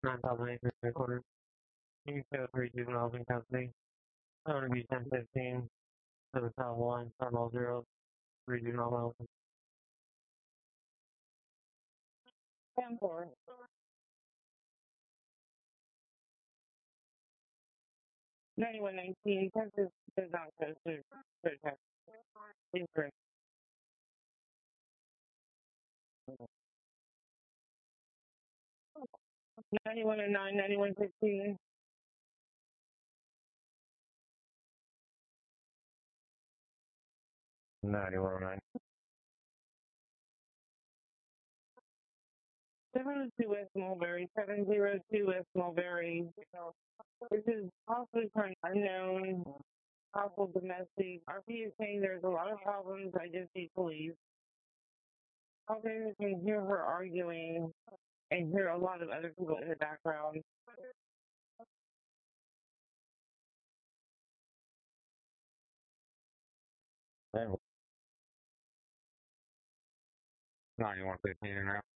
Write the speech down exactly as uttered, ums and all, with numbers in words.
nine thousand acres recorded. You can three juveniles in custody. I'm going to be ten fifteen to the south line, Cardinal zero, three juveniles. ten four. ninety-one nineteen, Texas does not post to protest. Please bring. ninety-one and nine, ninety-one sixteen. ninety-one oh nine. seven oh two West Mulberry, seven oh two West Mulberry. This is possibly for an unknown, possible domestic. R P is saying there's a lot of problems. I just need police. Okay, I can hear her arguing and hear a lot of other people in the background. ninety-one fifteen and out.